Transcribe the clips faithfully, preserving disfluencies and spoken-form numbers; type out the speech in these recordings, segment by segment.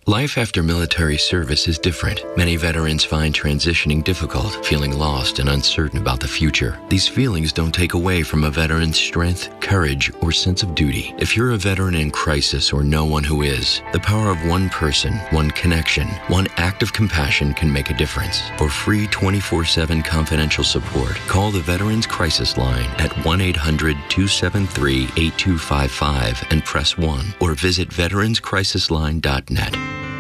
Life after military service is different. Many veterans find transitioning difficult, feeling lost and uncertain about the future. These feelings don't take away from a veteran's strength, courage, or sense of duty. If you're a veteran in crisis or know one who is, the power of one person, one connection, one act of compassion can make a difference. For free twenty-four seven confidential support, call the Veterans Crisis Line at one eight hundred two seven three eight two five five and press one, or visit veterans crisis line dot net.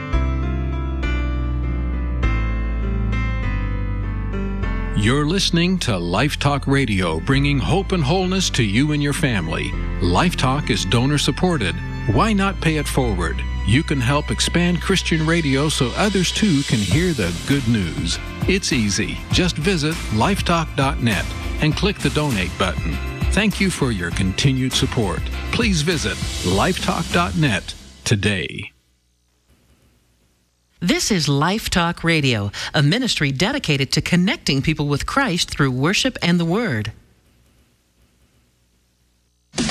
You're listening to Life Talk Radio, bringing hope and wholeness to you and your family. Life Talk is donor-supported. Why not pay it forward? You can help expand Christian radio so others too can hear the good news. It's easy. Just visit lifetalk dot net and click the donate button. Thank you for your continued support. Please visit lifetalk dot net today. This is Life Talk Radio, a ministry dedicated to connecting people with Christ through worship and the Word. With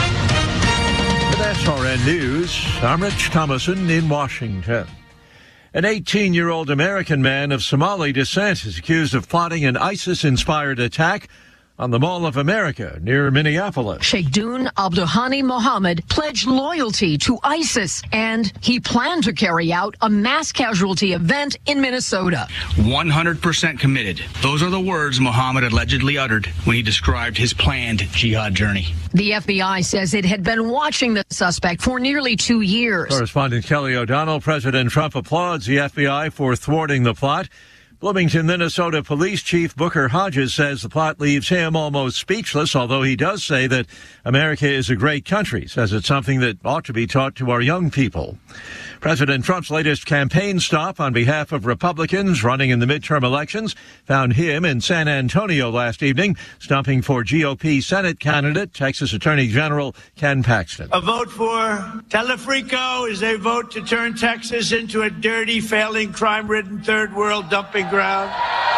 S R N News, I'm Rich Thomason in Washington. An eighteen-year-old American man of Somali descent is accused of plotting an ISIS-inspired attack on the Mall of America near Minneapolis. Sheikhdun Abdulhani Mohammed pledged loyalty to ISIS, and he planned to carry out a mass casualty event in Minnesota. one hundred percent committed. Those are the words Mohammed allegedly uttered when he described his planned jihad journey. The F B I says it had been watching the suspect for nearly two years. Correspondent Kelly O'Donnell. President Trump applauds the F B I for thwarting the plot. Bloomington, Minnesota Police Chief Booker Hodges says the plot leaves him almost speechless, although he does say that America is a great country, says it's something that ought to be taught to our young people. President Trump's latest campaign stop on behalf of Republicans running in the midterm elections found him in San Antonio last evening, stumping for G O P Senate candidate, Texas Attorney General Ken Paxton. A vote for Telefrico is a vote to turn Texas into a dirty, failing, crime-ridden third world dumping ground.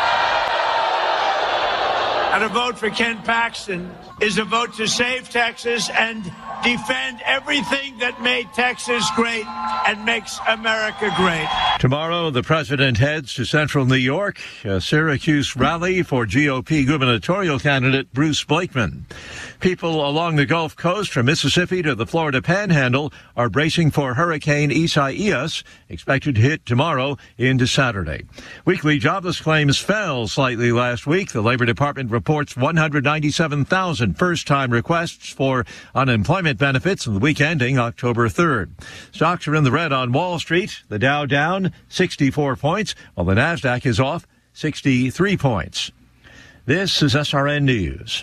And a vote for Ken Paxton is a vote to save Texas and defend everything that made Texas great and makes America great. Tomorrow, the president heads to central New York, a Syracuse rally for G O P gubernatorial candidate Bruce Blakeman. People along the Gulf Coast from Mississippi to the Florida Panhandle are bracing for Hurricane Isaias, expected to hit tomorrow into Saturday. Weekly jobless claims fell slightly last week. The Labor Department reports one hundred ninety-seven thousand first-time requests for unemployment benefits in the week ending October third. Stocks are in the red on Wall Street. The Dow down sixty-four points, while the Nasdaq is off sixty-three points. This is S R N News.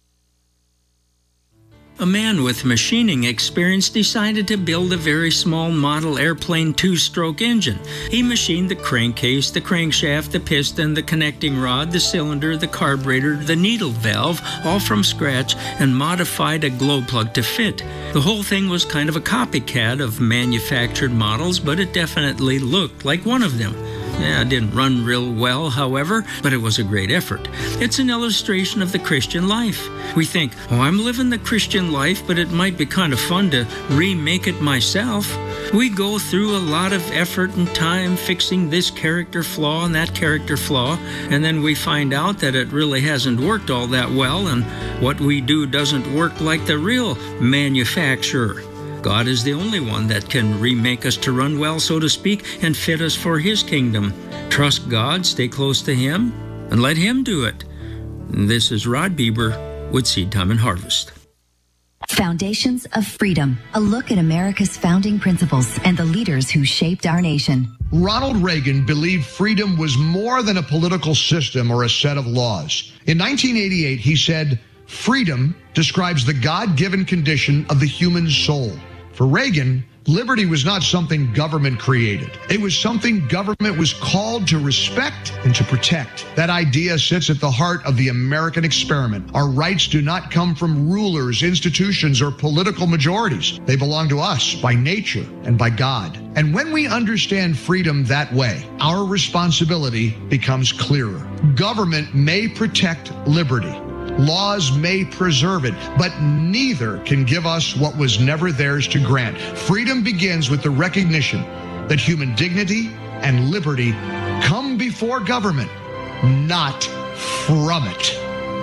A man with machining experience decided to build a very small model airplane two-stroke engine. He machined the crankcase, the crankshaft, the piston, the connecting rod, the cylinder, the carburetor, the needle valve, all from scratch, and modified a glow plug to fit. The whole thing was kind of a copycat of manufactured models, but it definitely looked like one of them. Yeah, it didn't run real well, however, but it was a great effort. It's an illustration of the Christian life. We think, oh, I'm living the Christian life, but it might be kind of fun to remake it myself. We go through a lot of effort and time fixing this character flaw and that character flaw, and then we find out that it really hasn't worked all that well, and what we do doesn't work like the real manufacturer. God is the only one that can remake us to run well, so to speak, and fit us for His kingdom. Trust God, stay close to Him, and let Him do it. This is Rod Bieber with Seed Time and Harvest. Foundations of Freedom, a look at America's founding principles and the leaders who shaped our nation. Ronald Reagan believed freedom was more than a political system or a set of laws. In nineteen eighty-eight, he said, "Freedom describes the God-given condition of the human soul." For Reagan, liberty was not something government created. It was something government was called to respect and to protect. That idea sits at the heart of the American experiment. Our rights do not come from rulers, institutions, or political majorities. They belong to us by nature and by God. And when we understand freedom that way, our responsibility becomes clearer. Government may protect liberty. Laws may preserve it, but neither can give us what was never theirs to grant. Freedom begins with the recognition that human dignity and liberty come before government, not from it.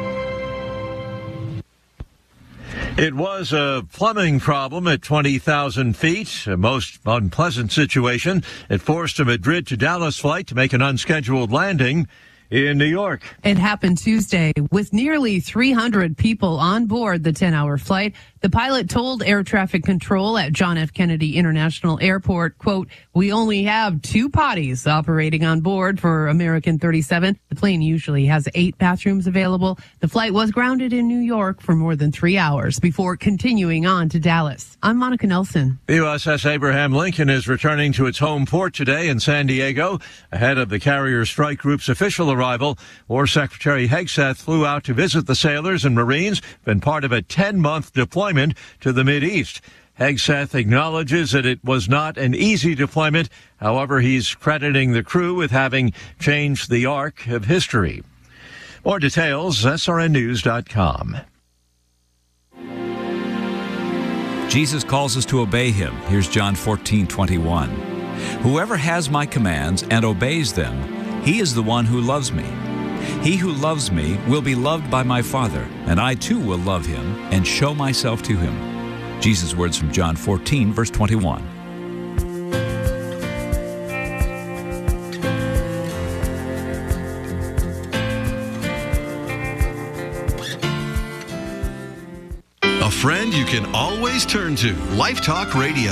It was a plumbing problem at twenty thousand feet, a most unpleasant situation. It forced a Madrid to Dallas flight to make an unscheduled landing in New York. It happened Tuesday with nearly three hundred people on board the ten-hour flight. The pilot told air traffic control at John F. Kennedy International Airport, quote, "We only have two potties operating on board for American thirty-seven. The plane usually has eight bathrooms available. The flight was grounded in New York for more than three hours before continuing on to Dallas." I'm Monica Nelson. The U S S Abraham Lincoln is returning to its home port today in San Diego ahead of the carrier strike group's official arrival. War Secretary Hegseth flew out to visit the sailors and Marines, been part of a ten-month deployment to the Mideast. Hegseth acknowledges that it was not an easy deployment. However, he's crediting the crew with having changed the arc of history. More details, S R N news dot com. Jesus calls us to obey him. Here's John fourteen twenty-one. Whoever has my commands and obeys them, he is the one who loves me. He who loves me will be loved by my Father, and I too will love him and show myself to him. Jesus' words from John fourteen, verse twenty-one. A friend you can always turn to. Life Talk Radio.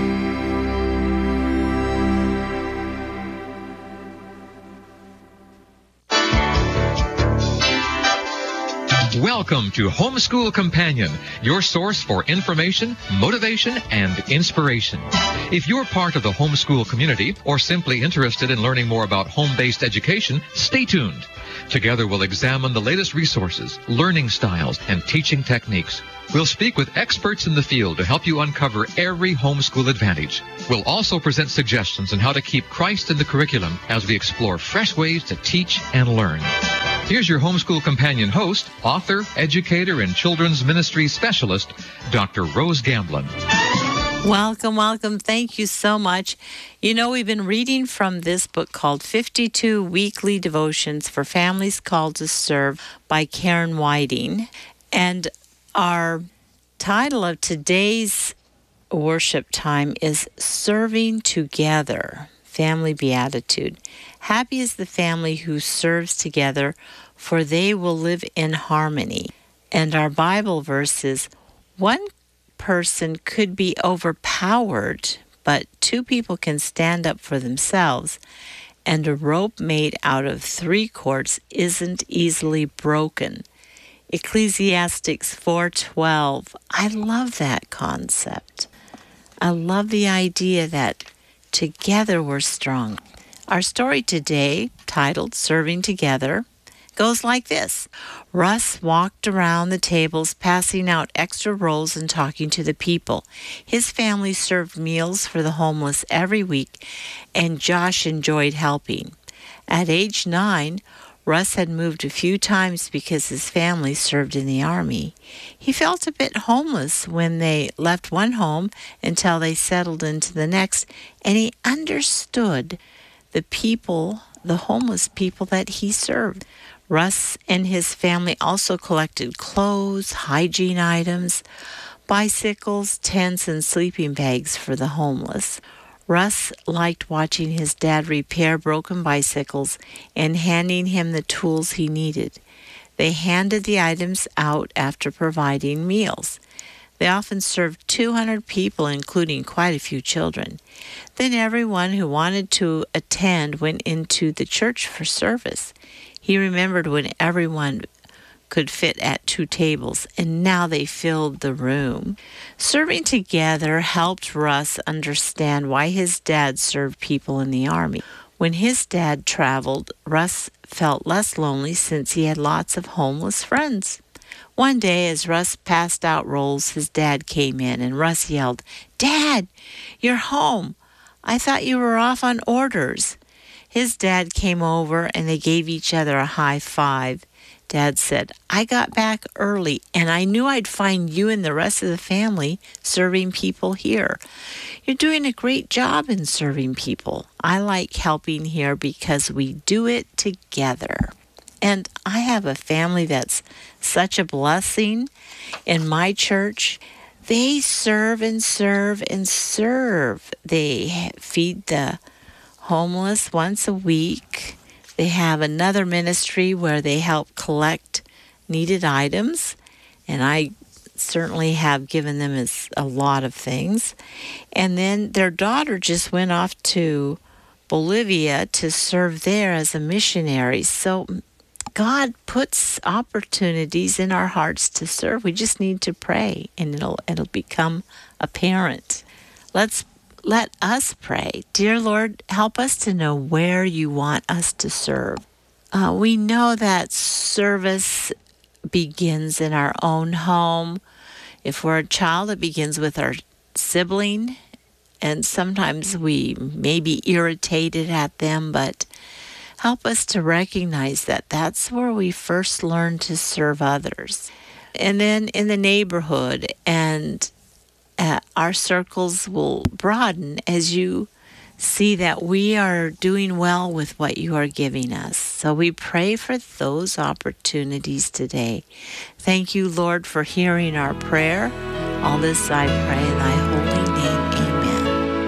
Welcome to Homeschool Companion, your source for information, motivation, and inspiration. If you're part of the homeschool community or simply interested in learning more about home-based education, stay tuned. Together we'll examine the latest resources, learning styles, and teaching techniques. We'll speak with experts in the field to help you uncover every homeschool advantage. We'll also present suggestions on how to keep Christ in the curriculum as we explore fresh ways to teach and learn. Here's your Homeschool Companion host, author, educator, and children's ministry specialist, Doctor Rose Gamblin. Welcome, welcome. Thank you so much. You know, we've been reading from this book called fifty-two Weekly Devotions for Families Called to Serve by Karen Whiting. And our title of today's worship time is Serving Together, Family Beatitude. Happy is the family who serves together, for they will live in harmony. And our Bible verse is, one person could be overpowered, but two people can stand up for themselves. And a rope made out of three cords isn't easily broken. Ecclesiastes four twelve. I love that concept. I love the idea that together we're strong. Our story today, titled Serving Together, goes like this. Russ walked around the tables, passing out extra rolls and talking to the people. His family served meals for the homeless every week, and Josh enjoyed helping. At age nine, Russ had moved a few times because his family served in the Army. He felt a bit homeless when they left one home until they settled into the next, and he understood the people, the homeless people that he served. Russ and his family also collected clothes, hygiene items, bicycles, tents, and sleeping bags for the homeless. Russ liked watching his dad repair broken bicycles and handing him the tools he needed. They handed the items out after providing meals. They often served two hundred people, including quite a few children. Then everyone who wanted to attend went into the church for service. He remembered when everyone could fit at two tables, and now they filled the room. Serving together helped Russ understand why his dad served people in the Army. When his dad traveled, Russ felt less lonely since he had lots of homeless friends. One day, as Russ passed out rolls, his dad came in, and Russ yelled, "Dad, you're home. I thought you were off on orders." His dad came over, and they gave each other a high five. Dad said, I got back early and I knew I'd find you and the rest of the family serving people here. You're doing a great job in serving people. I like helping here because we do it together. And I have a family that's such a blessing in my church. They serve and serve and serve. They feed the homeless once a week. They have another ministry where they help collect needed items, and I certainly have given them a lot of things. And then their daughter just went off to Bolivia to serve there as a missionary. So God puts opportunities in our hearts to serve. We just need to pray, and it'll it'll become apparent. Let's Let us pray. Dear Lord, help us to know where you want us to serve. Uh, we know that service begins in our own home. If we're a child, it begins with our sibling, and sometimes we may be irritated at them, but help us to recognize that that's where we first learn to serve others. And then in the neighborhood, and Uh, our circles will broaden as you see that we are doing well with what you are giving us. So we pray for those opportunities today. Thank you, Lord, for hearing our prayer. All this I pray in thy holy name. Amen.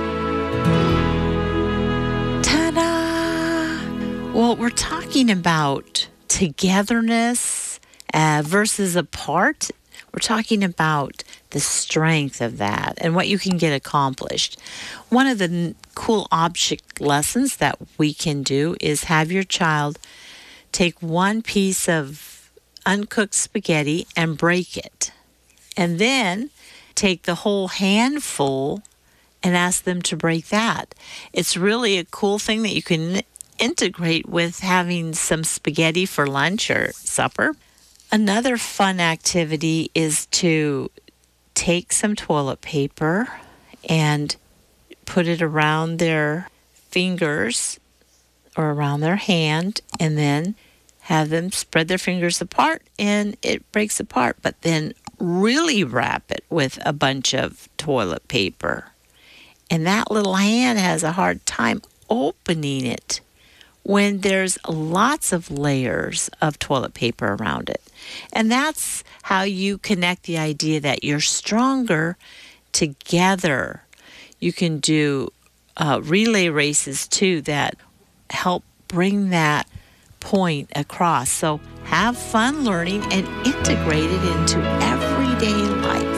Ta-da! Well, we're talking about togetherness uh, versus apart. We're talking about the strength of that and what you can get accomplished. One of the n- cool object lessons that we can do is have your child take one piece of uncooked spaghetti and break it. And then take the whole handful and ask them to break that. It's really a cool thing that you can integrate with having some spaghetti for lunch or supper. Another fun activity is to take some toilet paper and put it around their fingers or around their hand, and then have them spread their fingers apart and it breaks apart. But then really wrap it with a bunch of toilet paper. And that little hand has a hard time opening it when there's lots of layers of toilet paper around it. And that's how you connect the idea that you're stronger together. You can do uh, relay races too that help bring that point across. So have fun learning and integrate it into everyday life.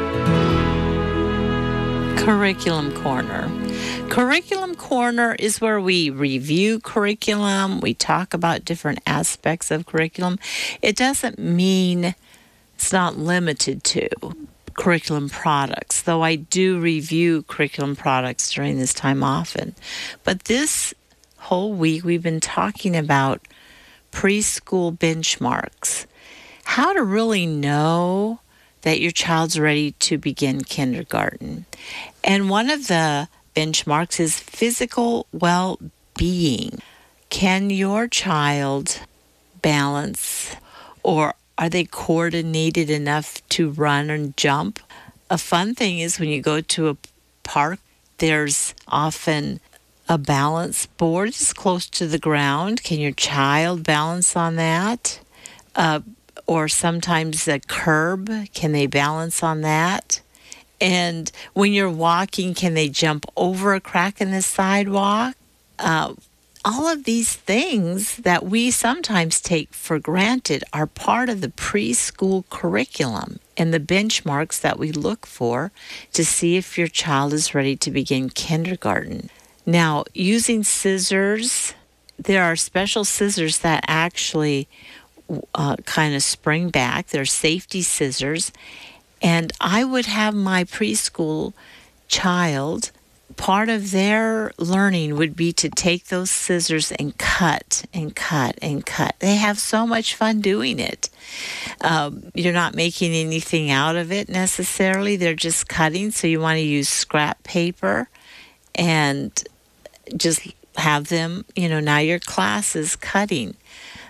Curriculum Corner. Curriculum Corner is where we review curriculum. We talk about different aspects of curriculum. It doesn't mean it's not limited to curriculum products, though I do review curriculum products during this time often. But this whole week we've been talking about preschool benchmarks, how to really know that your child's ready to begin kindergarten. And one of the benchmarks is physical well-being. Can your child balance, or are they coordinated enough to run and jump? A fun thing is when you go to a park, there's often a balance board that's close to the ground. Can your child balance on that? Uh, or sometimes a curb, can they balance on that? And when you're walking, can they jump over a crack in the sidewalk? Uh, all of these things that we sometimes take for granted are part of the preschool curriculum and the benchmarks that we look for to see if your child is ready to begin kindergarten. Now, using scissors, there are special scissors that actually uh, kind of spring back. They're safety scissors. And I would have my preschool child, part of their learning would be to take those scissors and cut and cut and cut. They have so much fun doing it. Um, you're not making anything out of it necessarily. They're just cutting. So you want to use scrap paper and just have them, you know, now your class is cutting.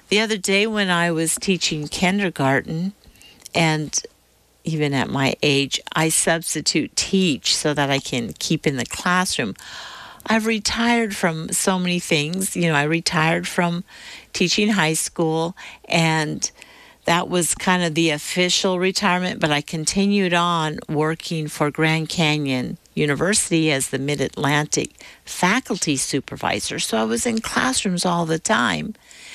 The other day when I was teaching kindergarten, and even at my age, I substitute teach so that I can keep in the classroom. I've retired from so many things. You know, I retired from teaching high school, and that was kind of the official retirement, but I continued on working for Grand Canyon University as the Mid-Atlantic faculty supervisor. So I was in classrooms all the time.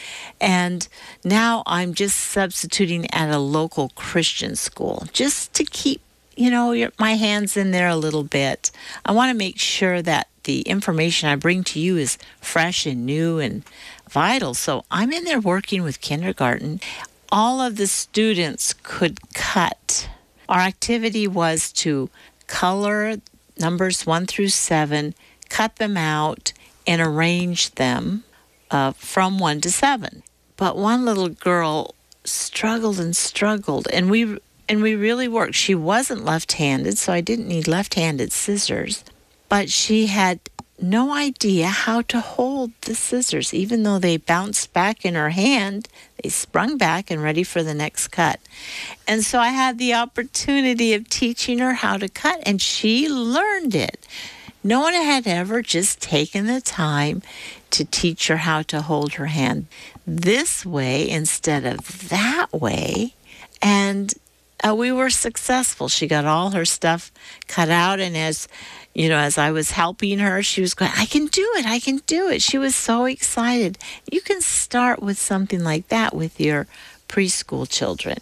And now I'm just substituting at a local Christian school just to keep, you know, your, my hands in there a little bit. I want to make sure that the information I bring to you is fresh and new and vital. So I'm in there working with kindergarten. All of the students could cut. Our activity was to color numbers one through seven, cut them out, and arrange them uh, from one to seven. But one little girl struggled and struggled, and we and we really worked. She wasn't left-handed, so I didn't need left-handed scissors, but she had no idea how to hold the scissors. Even though they bounced back in her hand, they sprung back and ready for the next cut. And so I had the opportunity of teaching her how to cut, and she learned it. No one had ever just taken the time to teach her how to hold her hand this way instead of that way. And uh, we were successful. She got all her stuff cut out, and as you know, as I was helping her, she was going, I can do it, I can do it. She was so excited. You can start with something like that with your preschool children.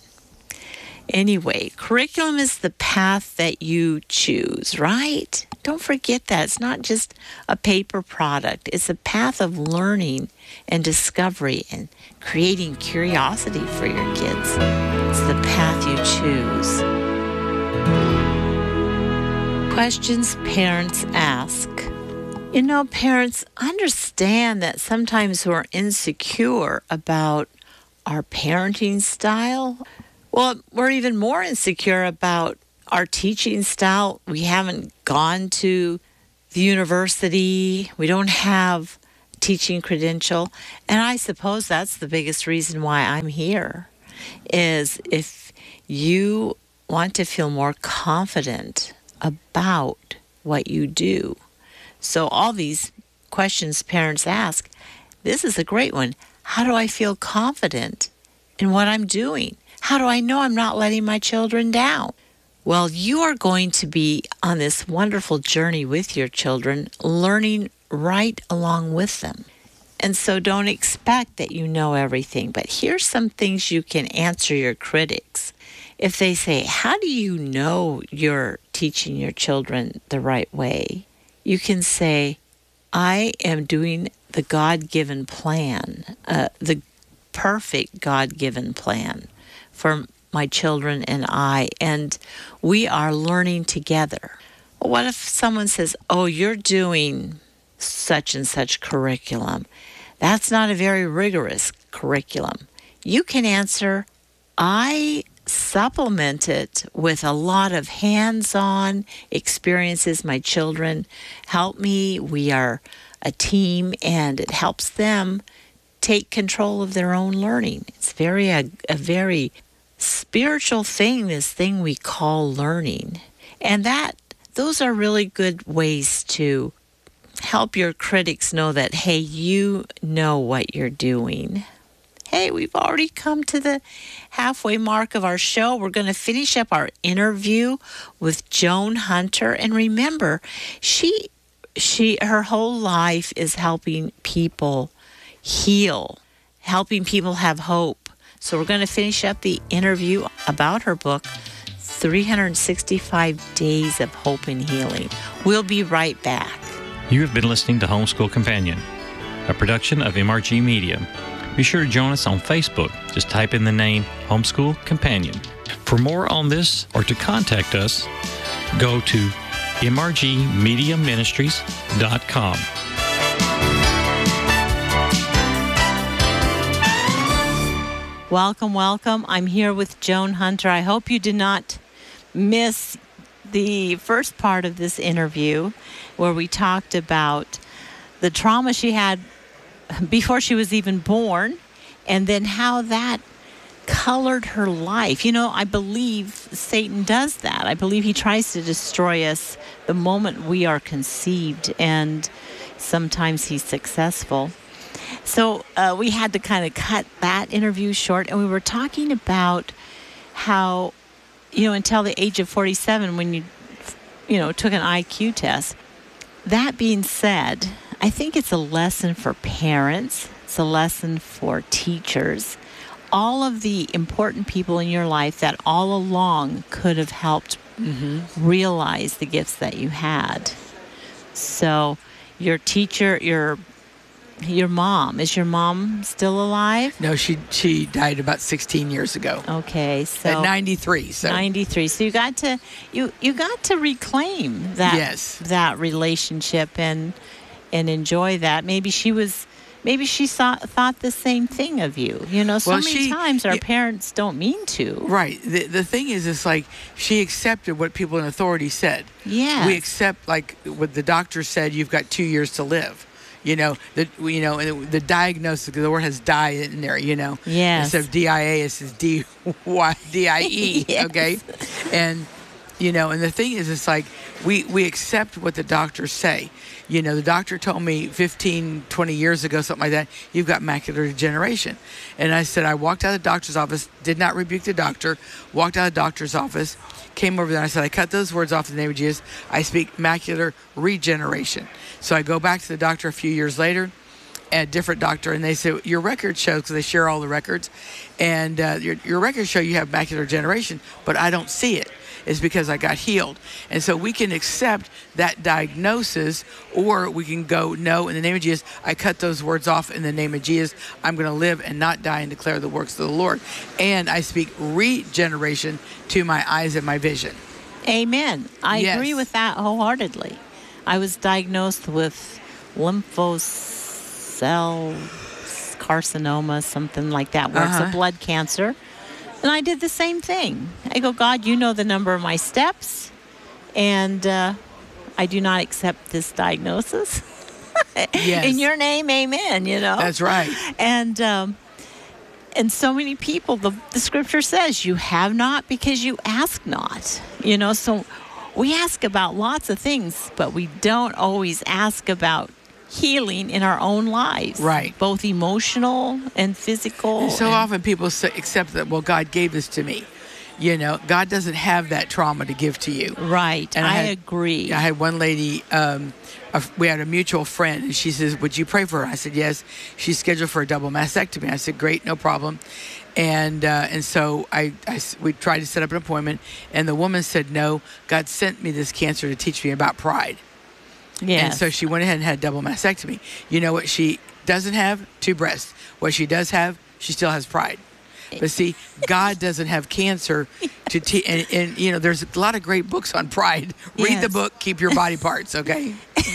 Anyway, curriculum is the path that you choose, right? Don't forget that. It's not just a paper product. It's a path of learning and discovery and creating curiosity for your kids. It's the path you choose. Questions parents ask. You know, parents understand that sometimes we're insecure about our parenting style. Well, we're even more insecure about our teaching style. We haven't gone to the university. We don't have a teaching credential. And I suppose that's the biggest reason why I'm here, is if you want to feel more confident about what you do. So all these questions parents ask, this is a great one. How do I feel confident in what I'm doing? How do I know I'm not letting my children down? Well, you are going to be on this wonderful journey with your children, learning right along with them. And so don't expect that you know everything. But here's some things you can answer your critics. If they say, how do you know you're teaching your children the right way? You can say, I am doing the God-given plan, uh, the perfect God-given plan for my children and I, and we are learning together. What if someone says, oh, you're doing such and such curriculum? That's not a very rigorous curriculum. You can answer, I supplement it with a lot of hands-on experiences. My children help me. We are a team, and it helps them take control of their own learning. It's very a, a very spiritual thing, this thing we call learning. And that those are really good ways to help your critics know that, hey, you know what you're doing. Hey, we've already come to the halfway mark of our show. We're going to finish up our interview with Joan Hunter. And remember, she she her whole life is helping people heal, helping people have hope. So we're going to finish up the interview about her book, three hundred sixty-five Days of Hope and Healing. We'll be right back. You have been listening to Homeschool Companion, a production of M R G Media. Be sure to join us on Facebook. Just type in the name Homeschool Companion. For more on this or to contact us, go to m r g media ministries dot com. Welcome, welcome. I'm here with Joan Hunter. I hope you did not miss the first part of this interview where we talked about the trauma she had before she was even born and then how that colored her life. You know, I believe Satan does that. I believe he tries to destroy us the moment we are conceived, and sometimes he's successful. So uh, we had to kind of cut that interview short, and we were talking about how, you know, until the age of forty-seven, when you, you know, took an I Q test. That being said, I think it's a lesson for parents. It's a lesson for teachers. All of the important people in your life that all along could have helped mm-hmm. realize the gifts that you had. So your teacher, your your mom, is your mom still alive? No, she she died about sixteen years ago. Okay, so at ninety-three. So ninety-three. So you got to you you got to reclaim that yes. that relationship and and enjoy that. Maybe she was maybe she saw, thought the same thing of you. You know, so well, many she, times our yeah, parents don't mean to. Right. The the thing is, it's like she accepted what people in authority said. Yeah. We accept, like what the doctor said, you've got two years to live. You know, the you know and the diagnosis, the word has die in there, you know. Yes. Instead of D I A, it says D Y D I E, yes. okay? And, you know, and the thing is, it's like we, we accept what the doctors say. You know, the doctor told me fifteen, twenty years ago, something like that, you've got macular degeneration. And I said, I walked out of the doctor's office, did not rebuke the doctor, walked out of the doctor's office, came over there, and I said, I cut those words off in the name of Jesus. I speak macular regeneration. So I go back to the doctor a few years later, a different doctor, and they say, your records show, because they share all the records, and uh, your, your records show you have macular degeneration, but I don't see it. It's because I got healed. And so we can accept that diagnosis, or we can go, no, in the name of Jesus, I cut those words off in the name of Jesus. I'm going to live and not die and declare the works of the Lord. And I speak regeneration to my eyes and my vision. Amen. I yes. agree with that wholeheartedly. I was diagnosed with lymphocell carcinoma, something like that, where uh-huh. it's a blood cancer. And I did the same thing. I go, God, you know the number of my steps, and uh, I do not accept this diagnosis. Yes. In your name, amen, you know. That's right. And um, and so many people, the, the scripture says, you have not because you ask not. You know, so we ask about lots of things, but we don't always ask about healing in our own lives. Right. Both emotional and physical. And so and often people say, accept that, well, God gave this to me. You know, God doesn't have that trauma to give to you. Right. And I, I had, agree. I had one lady, um, a, we had a mutual friend, and she says, would you pray for her? I said, yes. She's scheduled for a double mastectomy. I said, great, no problem. And uh, and so I, I, we tried to set up an appointment, and the woman said, no, God sent me this cancer to teach me about pride. Yes. And so she went ahead and had a double mastectomy. You know what she doesn't have? Two breasts. What she does have, she still has pride. But see, God doesn't have cancer to teach. And, and, you know, there's a lot of great books on pride. Read Yes. the book, keep your body parts, okay?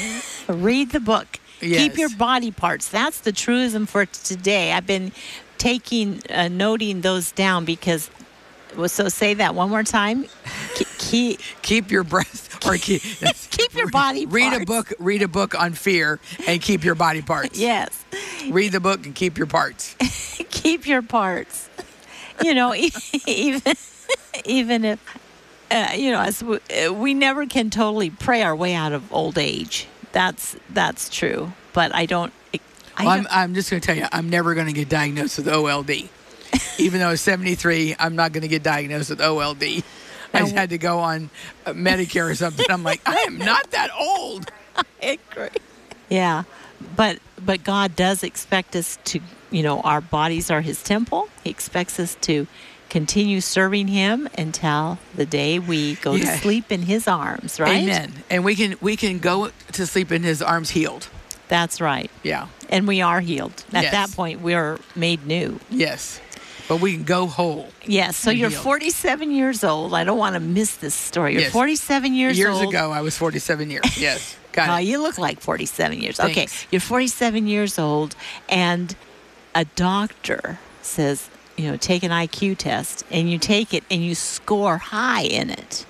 Read the book. Yes. Keep your body parts. That's the truism for today. I've been taking, uh, noting those down because, well, so say that one more time. Keep, keep, keep your breath, or keep, keep your body read parts. a book. Read a book on fear and keep your body parts. Yes. Read the book and keep your parts. Keep your parts. You know, even even if uh, you know, as we, we never can totally pray our way out of old age. That's that's true. But I don't. I Well, don't I'm, I'm just going to tell you, I'm never going to get diagnosed with O L D. Even though I'm seventy-three, I'm not going to get diagnosed with O L D. I just had to go on Medicare or something. I'm like, I am not that old. I agree. Yeah, but but God does expect us to, you know, our bodies are His temple. He expects us to continue serving Him until the day we go Yeah. to sleep in His arms. Right? Amen. And we can we can go to sleep in His arms healed. That's right. Yeah. And we are healed. At Yes. that point, we are made new. Yes. But we can go whole. Yes. So and you're healed. forty-seven years old. I don't want to miss this story. You're Yes. forty-seven years, Years old. ago, I was forty-seven years. Yes. Got Oh, it. you look like forty-seven years. Okay. Thanks. You're forty-seven years old, and a doctor says, you know, take an I Q test, and you take it, and you score high in it.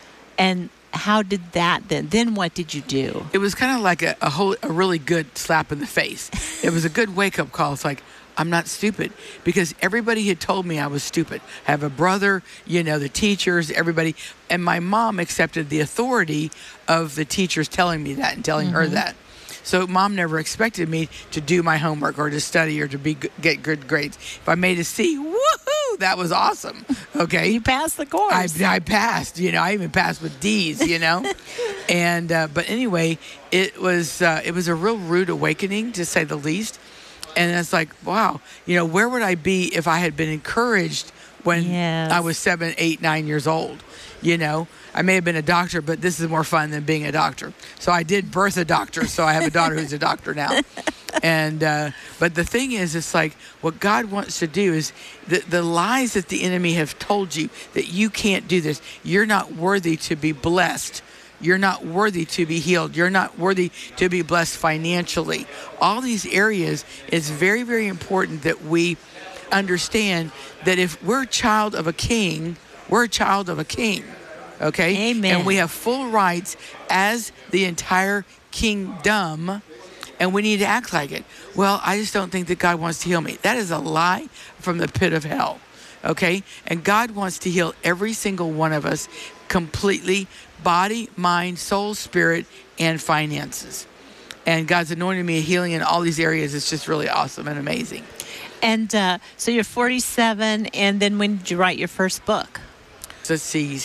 And how did that then? Then what did you do? It was kind of like a, a whole a really good slap in the face. It was a good wake up call. It's like, I'm not stupid, because everybody had told me I was stupid. I have a brother, you know, the teachers, everybody. And my mom accepted the authority of the teachers telling me that and telling mm-hmm. her that. So mom never expected me to do my homework or to study or to be get good grades. If I made a C, woohoo, that was awesome. Okay. You passed the course. I, I passed, you know, I even passed with D's, you know. and, uh, but anyway, it was, uh, it was a real rude awakening, to say the least. And it's like, wow, you know, where would I be if I had been encouraged when yes. I was seven, eight, nine years old? You know, I may have been a doctor, but this is more fun than being a doctor. So I did birth a doctor, so I have a daughter who's a doctor now. And uh, but the thing is, it's like what God wants to do is the, the lies that the enemy have told you, that you can't do this. You're not worthy to be blessed. You're not worthy to be healed. You're not worthy to be blessed financially. All these areas, it's very, very important that we understand that if we're a child of a king, we're a child of a king. Okay? Amen. And we have full rights as the entire kingdom, and we need to act like it. Well, I just don't think that God wants to heal me. That is a lie from the pit of hell. Okay? And God wants to heal every single one of us completely, body, mind, soul, spirit, and finances. And God's anointed me a healing in all these areas. It's just really awesome and amazing. And uh, so you're forty-seven, and then when did you write your first book? Let's see,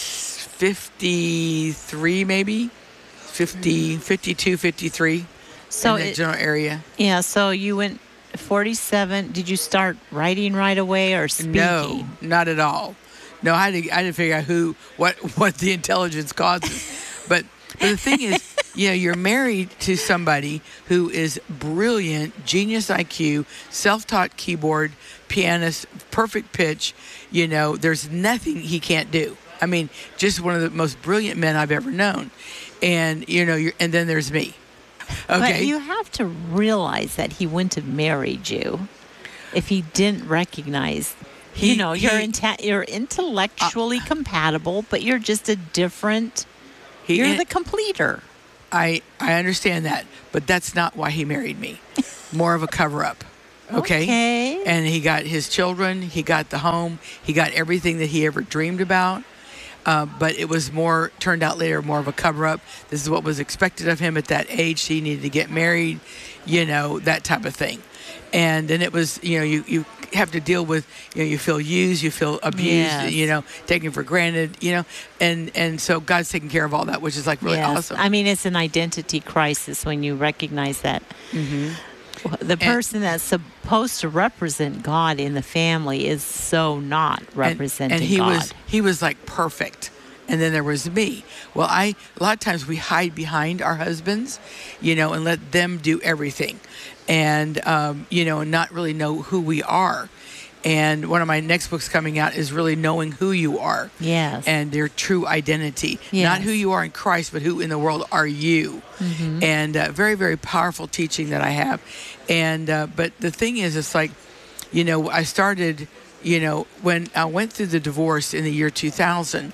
fifty-three maybe? fifty, fifty-two, fifty-three So in that it, general area. Yeah, so you went forty-seven. Did you start writing right away or speaking? No, not at all. No, I had to, I had to figure out who, what, what the intelligence causes. but, but the thing is, you know, you're married to somebody who is brilliant, genius I Q, self-taught keyboard, pianist, perfect pitch. You know, there's nothing he can't do. I mean, just one of the most brilliant men I've ever known. And, you know, you're, and then there's me. Okay. But you have to realize that he wouldn't have married you if he didn't recognize. He, you know, he, you're inte- you're intellectually uh, compatible, but you're just a different. He, you're the completer. I I understand that, but that's not why he married me. More of a cover-up. Okay? Okay. And he got his children. He got the home. He got everything that he ever dreamed about. Uh, but it was more, turned out later, more of a cover-up. This is what was expected of him at that age. He needed to get married, you know, that type of thing. And then it was, you know, you, you have to deal with, you know, you feel used, you feel abused, yes. you know, taken for granted, you know. And, and so God's taking care of all that, which is like really yes. awesome. I mean, it's an identity crisis when you recognize that. Mm-hmm. The person and, that's supposed to represent God in the family is so not representing and, and he God. was he was like perfect. And then there was me. Well, I a lot of times we hide behind our husbands, you know, and let them do everything, and um, you know, and not really know who we are. And one of my next books coming out is really knowing who you are. Yes. And their true identity. Yes. Not who you are in Christ, but who in the world are you. Mm-hmm. And uh, very, very powerful teaching that I have. And uh, but the thing is, it's like, you know, I started, you know, when I went through the divorce in the year two thousand,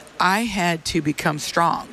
I had to become strong.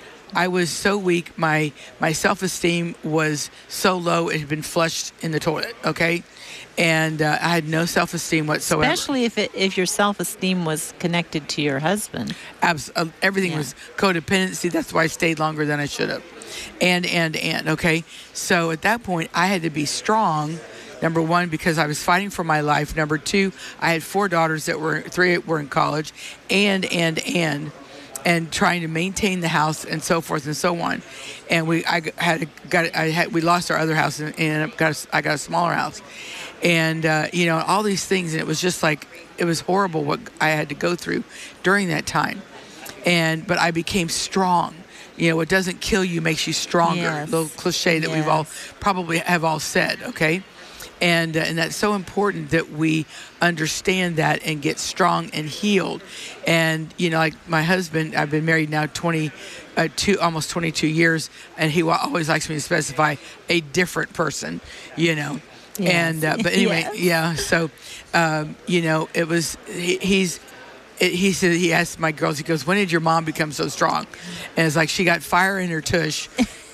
I was so weak. My my self-esteem was so low, it had been flushed in the toilet, okay? And uh, I had no self-esteem whatsoever. Especially if it, if your self-esteem was connected to your husband. Abs- uh, everything yeah. was codependency. That's why I stayed longer than I should have. And, and, and, okay? So at that point, I had to be strong, number one, because I was fighting for my life. Number two, I had four daughters that were, three were in college, and, and, and, and trying to maintain the house and so forth and so on. And we, I had, got, I had, we lost our other house and, and got, a, I got a smaller house. And, uh, you know, all these things. And it was just like, it was horrible what I had to go through during that time. And, but I became strong. You know, what doesn't kill you makes you stronger. Yes. Little cliche that yes. we've all probably have all said. Okay. And, uh, and that's so important that we understand that and get strong and healed. And, you know, like my husband, I've been married now twenty, uh, two, almost twenty-two years. And he always likes me to specify a different person, you know. Yes. And, uh, but anyway, yes. yeah. So, um, you know, it was, he, he's, it, he said, he asked my girls, he goes, when did your mom become so strong? And it's like, she got fire in her tush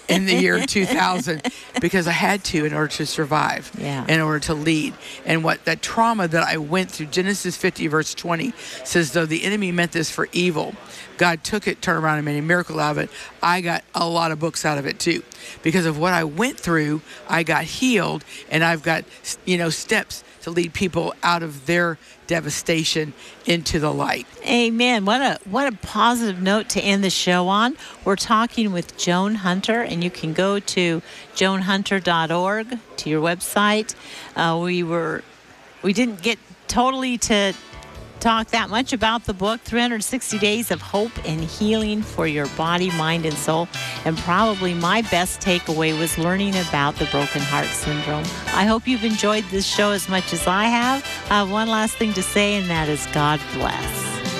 in the year two thousand because I had to in order to survive, yeah. in order to lead. And what that trauma that I went through, Genesis fifty, verse twenty, says, though the enemy meant this for evil, God took it, turned around, and made a miracle out of it. I got a lot of books out of it, too. Because of what I went through, I got healed, and I've got, you know, steps to lead people out of their devastation into the light. Amen. What a what a positive note to end the show on. We're talking with Joan Hunter, and you can go to joan hunter dot org, to your website. Uh, we were we didn't get totally to talk that much about the book, three hundred sixty Days of Hope and Healing for Your Body, Mind, and Soul. And probably my best takeaway was learning about the broken heart syndrome. I hope you've enjoyed this show as much as I have. I have one last thing to say, and that is God bless.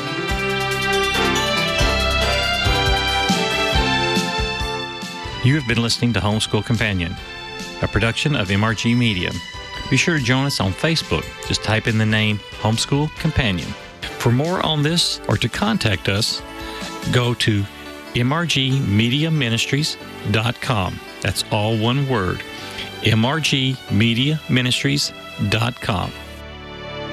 You have been listening to Homeschool Companion, a production of M R G Media. Be sure to join us on Facebook. Just type in the name Homeschool Companion. For more on this or to contact us, go to m r g media ministries dot com. That's all one word, m r g media ministries dot com.